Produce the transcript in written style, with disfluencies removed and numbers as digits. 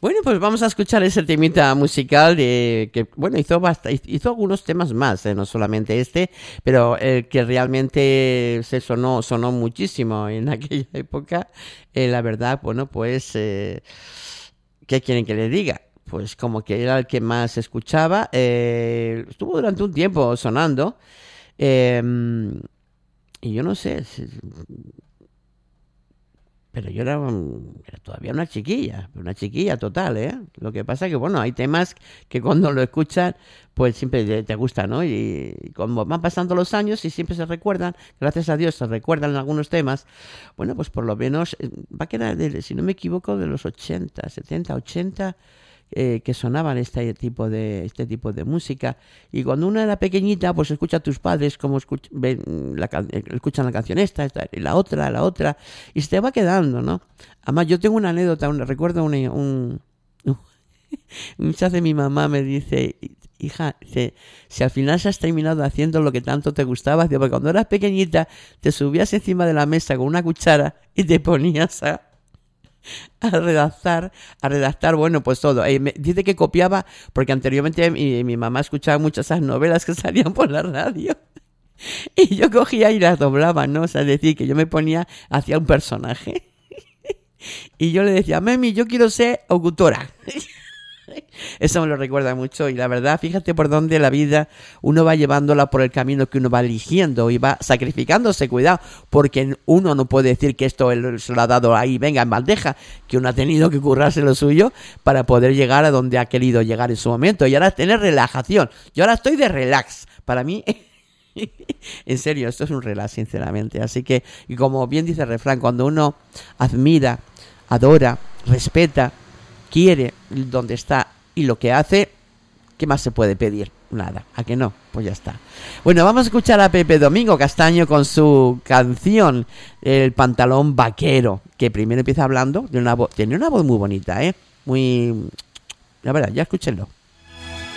Bueno, pues vamos a escuchar ese temita musical de que, bueno, hizo algunos temas más, no solamente este, pero el que realmente se sonó muchísimo en aquella época. La verdad, bueno, pues, ¿qué quieren que les diga? Pues como que era el que más escuchaba. Estuvo durante un tiempo sonando. eh, y yo no sé, pero yo era todavía una chiquilla total, ¿eh? Lo que pasa que, bueno, hay temas que cuando lo escuchan, pues siempre te gustan, ¿no? Y como van pasando los años y siempre se recuerdan, gracias a Dios se recuerdan algunos temas, bueno, pues por lo menos va a quedar, si no me equivoco, de los 80, 70, 80, que sonaban este tipo de música. Y cuando una era pequeñita, pues escucha a tus padres como escuchan la canción y la otra, y se te va quedando, ¿no? Además, yo tengo una anécdota, recuerdo un chat de mi mamá me dice: hija, si al final se has terminado haciendo lo que tanto te gustaba, porque cuando eras pequeñita te subías encima de la mesa con una cuchara y te ponías a redactar, bueno, pues todo. Dice que copiaba, porque anteriormente mi mamá escuchaba muchas esas novelas que salían por la radio. Y yo cogía y las doblaba, ¿no? O sea, es decir, que yo me ponía, hacía un personaje. Y yo le decía: mami, yo quiero ser autora. Eso me lo recuerda mucho, y la verdad, fíjate por dónde la vida uno va llevándola, por el camino que uno va eligiendo y va sacrificándose, cuidado, porque uno no puede decir que esto se lo ha dado ahí, venga, en bandeja, que uno ha tenido que currarse lo suyo para poder llegar a donde ha querido llegar en su momento, y ahora tener relajación. Yo ahora estoy de relax, para mí. En serio, esto es un relax, sinceramente. Así que, y como bien dice el refrán, cuando uno admira, adora, respeta, quiere donde está y lo que hace, ¿qué más se puede pedir? Nada, ¿a que no? Pues ya está. Bueno, vamos a escuchar a Pepe Domingo Castaño con su canción El pantalón vaquero, que primero empieza hablando de una voz, tiene una voz muy bonita, muy, la verdad, ya escúchenlo.